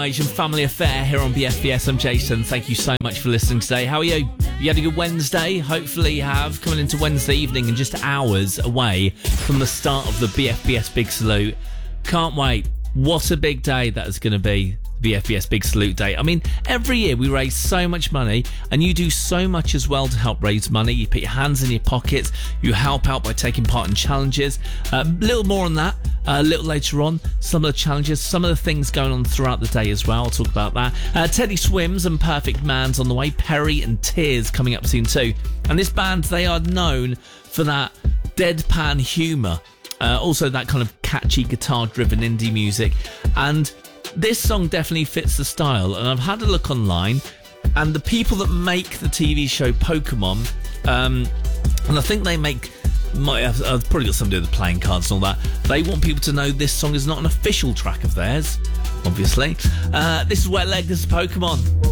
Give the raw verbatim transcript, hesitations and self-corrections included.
Asian Family Affair here on B F B S. I'm Jason. Thank you so much for listening today. How are you? You had a good Wednesday? Hopefully you have. Coming into Wednesday evening and just hours away from the start of the B F B S Big Salute. Can't wait. What a big day that is going to be. B F B S Big Salute Day. I mean, every year we raise so much money, and you do so much as well to help raise money. You put your hands in your pockets, you help out by taking part in challenges. A uh, little more on that uh, a little later on. Some of the challenges, some of the things going on throughout the day as well. I'll talk about that. Uh, Teddy Swims and Perfect Man's on the way. Perry and Tears coming up soon too. And this band, they are known for that deadpan humour. Uh, also that kind of catchy guitar-driven indie music. And this song definitely fits the style, and I've had a look online, and the people that make the T V show Pokemon, um, and I think they make, might have, I've probably got something to do with the playing cards and all that, they want people to know this song is not an official track of theirs, obviously. Uh, this is Wet Leg, this is Pokemon.